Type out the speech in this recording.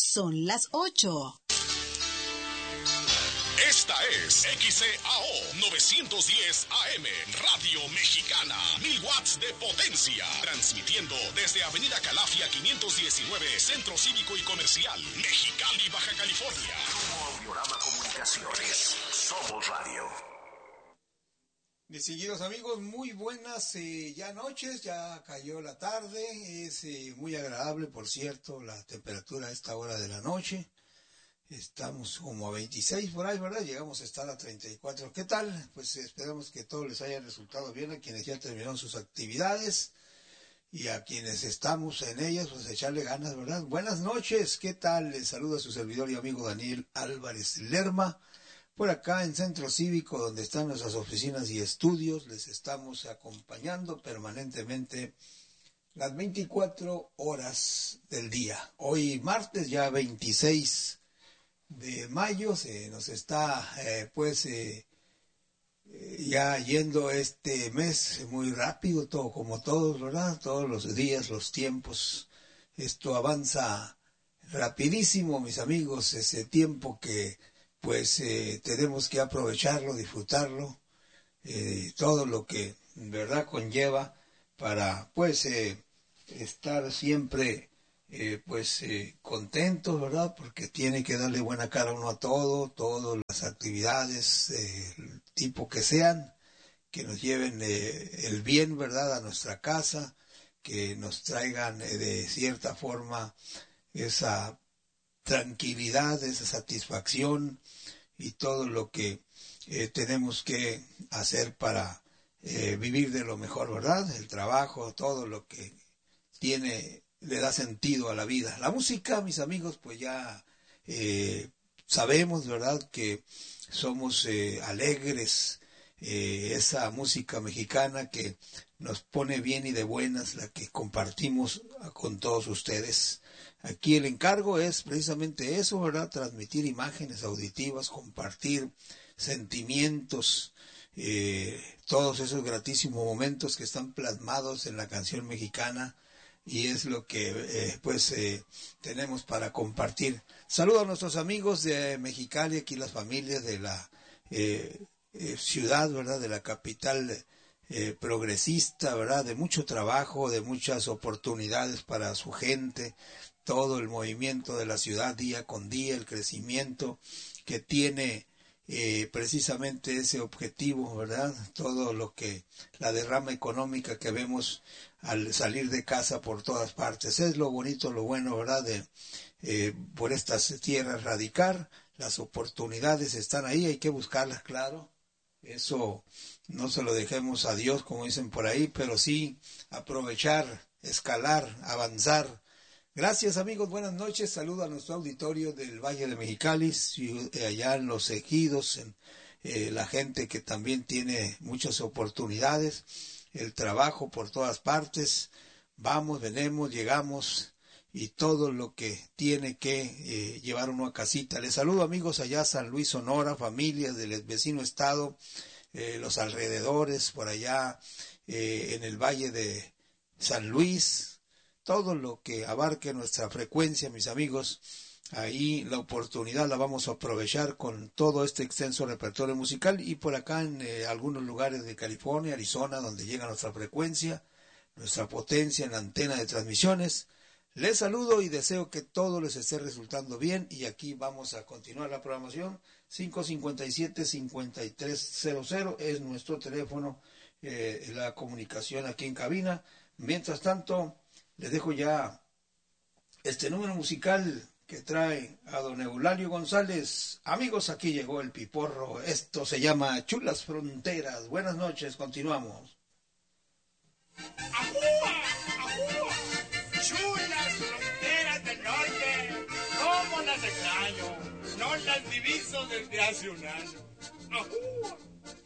Son las 8. Esta es XCAO 910 AM, Radio Mexicana, 1000 watts de potencia, transmitiendo desde Avenida Calafia 519, Centro Cívico y Comercial, Mexicali, Baja California. Como Audiorama Comunicaciones, somos radio. Distinguidos amigos, muy buenas ya noches, ya cayó la tarde, es muy agradable, por cierto, la temperatura a esta hora de la noche. Estamos como a 26 por ahí, ¿verdad? Llegamos a estar a 34. ¿Qué tal? Pues esperamos que todo les haya resultado bien a quienes ya terminaron sus actividades y a quienes estamos en ellas, pues echarle ganas, ¿verdad? Buenas noches, ¿qué tal? Les saluda a su servidor y amigo Daniel Álvarez Lerma. Por acá en Centro Cívico, donde están nuestras oficinas y estudios, les estamos acompañando permanentemente las 24 horas del día. Hoy martes ya 26 de mayo, se nos está ya yendo este mes muy rápido, todo como todos, ¿verdad? Todos los días, los tiempos, esto avanza rapidísimo, mis amigos, ese tiempo que tenemos que aprovecharlo, disfrutarlo, todo lo que en verdad conlleva para estar siempre contentos, ¿verdad? Porque tiene que darle buena cara uno a todas las actividades, el tipo que sean, que nos lleven el bien, ¿verdad? A nuestra casa, que nos traigan de cierta forma esa tranquilidad, esa satisfacción y todo lo que tenemos que hacer para vivir de lo mejor, ¿verdad? El trabajo, todo lo que le da sentido a la vida. La música, mis amigos, pues ya sabemos, ¿verdad?, que somos alegres, esa música mexicana que nos pone bien y de buenas, la que compartimos con todos ustedes. Aquí el encargo es precisamente eso, ¿verdad?, transmitir imágenes auditivas, compartir sentimientos, todos esos gratísimos momentos que están plasmados en la canción mexicana, y es lo que tenemos para compartir. Saludo a nuestros amigos de Mexicali, aquí las familias de la ciudad, ¿verdad?, de la capital progresista, ¿verdad?, de mucho trabajo, de muchas oportunidades para su gente, todo el movimiento de la ciudad día con día, el crecimiento que tiene precisamente ese objetivo, ¿verdad? Todo lo que, la derrama económica que vemos al salir de casa por todas partes. Es lo bonito, lo bueno, ¿verdad? De por estas tierras radicar, las oportunidades están ahí, hay que buscarlas, claro. Eso no se lo dejemos a Dios, como dicen por ahí, pero sí aprovechar, escalar, avanzar. Gracias amigos, buenas noches, saludo a nuestro auditorio del Valle de Mexicali, allá en Los Ejidos, la gente que también tiene muchas oportunidades, el trabajo por todas partes, vamos, venimos, llegamos y todo lo que tiene que llevar uno a casita. Les saludo amigos allá San Luis, Sonora, familias del vecino estado, los alrededores, por allá en el Valle de San Luis, todo lo que abarque nuestra frecuencia, mis amigos, ahí la oportunidad la vamos a aprovechar con todo este extenso repertorio musical, y por acá en algunos lugares de California, Arizona, donde llega nuestra frecuencia, nuestra potencia en la antena de transmisiones. Les saludo y deseo que todo les esté resultando bien, y aquí vamos a continuar la programación. 557-5300 es nuestro teléfono, la comunicación aquí en cabina. Mientras tanto, les dejo ya este número musical que trae a don Eulalio González. Amigos, aquí llegó el piporro. Esto se llama Chulas Fronteras. Buenas noches, continuamos. ¡Ajúa! ¡Ajúa! ¡Chulas fronteras del norte! ¿Cómo las extraño? No las diviso desde hace un año. ¡Ajúa!